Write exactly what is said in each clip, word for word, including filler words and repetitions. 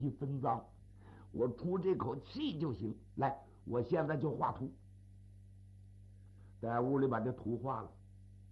一分赃，我出这口气就行。来，我现在就画图，在屋里把这图画了。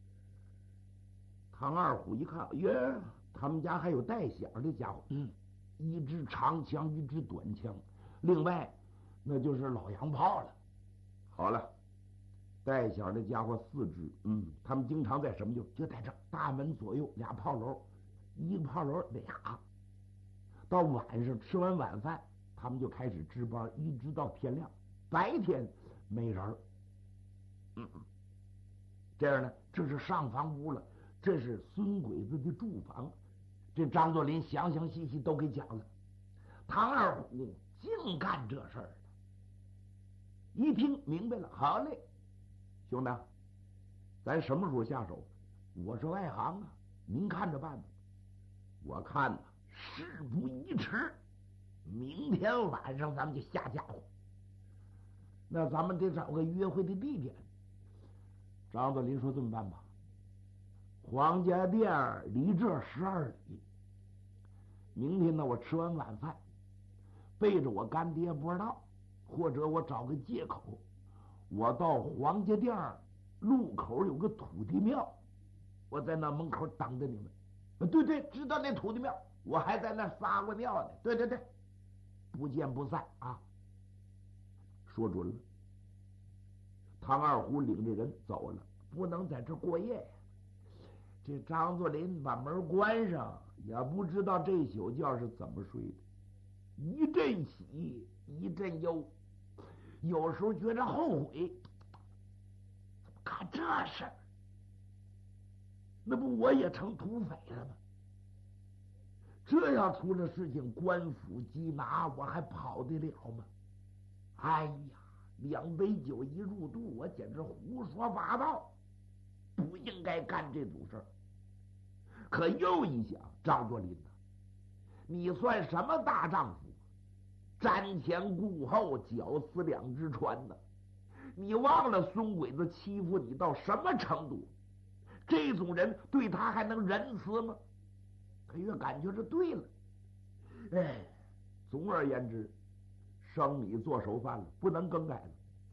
唐二虎一看，耶，他们家还有带响的家伙，嗯，一支长枪，一支短枪，另外那就是老洋炮了。好了，带响的家伙四支，嗯，他们经常在什么地方？就在这大门左右俩炮楼，一个炮楼俩。到晚上吃完晚饭，他们就开始值班，一直到天亮。白天没人儿，嗯，这样呢，这是上房屋了，这是孙鬼子的住房。这张作霖详详细细都给讲了。唐二虎净干这事儿了，一听明白了，好嘞，兄弟，咱什么时候下手？我是外行啊，您看着办吧。我看呢，事不宜迟，明天晚上咱们就下家伙。那咱们得找个约会的地点。张作霖说：“这么办吧，黄家店离这十二里。明天呢，我吃完晚饭，背着我干爹不知道，或者我找个借口，我到黄家店路口有个土地庙，我在那门口等着你们。对对，知道那土地庙，我还在那撒过尿呢。对对对，不见不散啊！”说准了。唐二虎领着人走了，不能在这过夜呀。这张作霖把门关上，也不知道这宿觉是怎么睡的，一阵喜一阵忧，有时候觉着后悔，怎么干这事儿？那不我也成土匪了吗？这要出了事情，官府缉拿，我还跑得了吗？哎呀，两杯酒一入肚，我简直胡说八道，不应该干这种事儿。可又一想，张作霖呐，你算什么大丈夫？瞻前顾后，绞死两只船呢？你忘了孙鬼子欺负你到什么程度？这种人对他还能仁慈吗？他越感觉是对了。哎，总而言之，生米做熟饭了，不能更改了。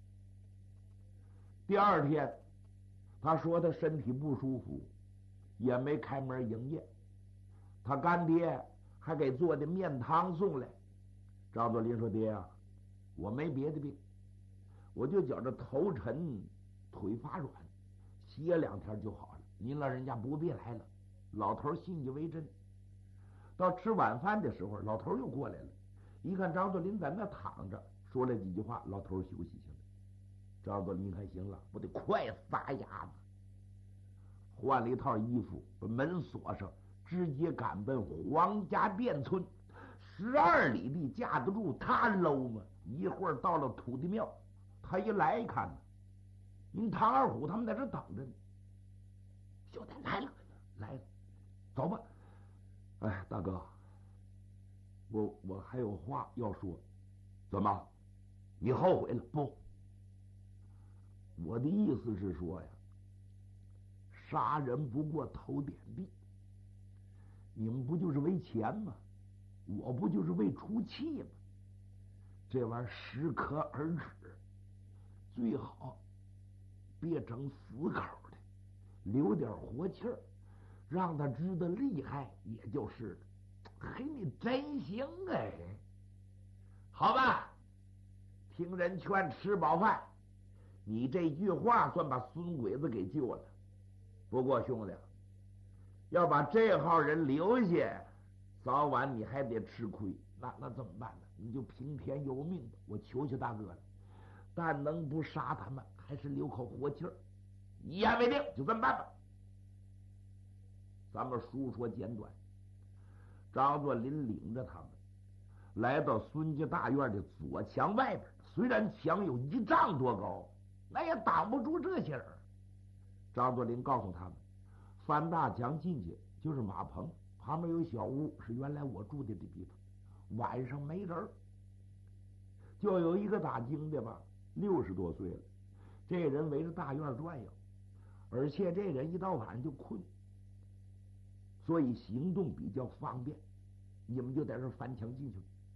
第二天，他说他身体不舒服，也没开门营业。他干爹还给做的面汤送来。张作霖说：“爹啊，我没别的病，我就觉着头沉，腿发软，歇两天就好了。您老人家不必来了。”老头信以为真。到吃晚饭的时候，老头又过来了，一看张作霖在那躺着，说了几句话，老头休息去了。张作霖看行了，我得快撒丫子，换了一套衣服，把门锁上，直接赶奔黄家店村。十二里地架得住他搂吗？一会儿到了土地庙，他一来一看呢，您唐二虎他们在这等着呢。兄弟来了，来了，走吧。哎，大哥，我我还有话要说。怎么？你后悔了？不，我的意思是说呀，杀人不过头点地。你们不就是为钱吗？我不就是为出气吗？这玩意儿适可而止，最好别整死口的，留点活气儿，让他知道厉害，也就是了。嘿，你真行哎！好吧，听人劝，吃饱饭。你这句话算把孙鬼子给救了。不过兄弟，要把这号人留下，早晚你还得吃亏。那那怎么办呢？你就听天由命吧。我求求大哥了，但能不杀他们，还是留口活气儿。一言为定，就这么办吧。咱们书说简短，张作霖领着他们来到孙家大院的左墙外边，虽然墙有一丈多高，那也挡不住这些人。张作霖告诉他们，翻大墙进去就是马棚，旁边有小屋，是原来我住的的地方。晚上没人，就有一个打更的吧，六十多岁了，这人围着大院转悠，而且这人一到晚上就困，所以行动比较方便。你们就在这翻墙进去。